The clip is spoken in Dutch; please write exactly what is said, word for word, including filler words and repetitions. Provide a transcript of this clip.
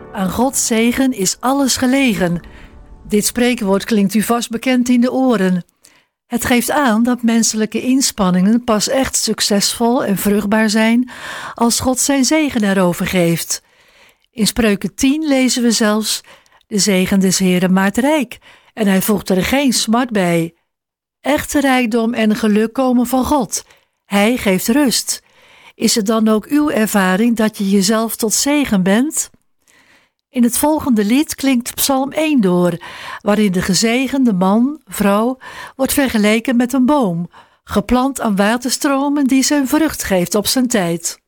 Aan Gods zegen is alles gelegen. Dit spreekwoord klinkt u vast bekend in de oren. Het geeft aan dat menselijke inspanningen pas echt succesvol en vruchtbaar zijn als God zijn zegen erover geeft. In Spreuken tien lezen we zelfs: de zegen des Heeren maakt rijk en hij voegt er geen smart bij. Echte rijkdom en geluk komen van God. Hij geeft rust. Is het dan ook uw ervaring dat je jezelf tot zegen bent? In het volgende lied klinkt Psalm één door, waarin de gezegende man, vrouw, wordt vergeleken met een boom, geplant aan waterstromen die zijn vrucht geeft op zijn tijd.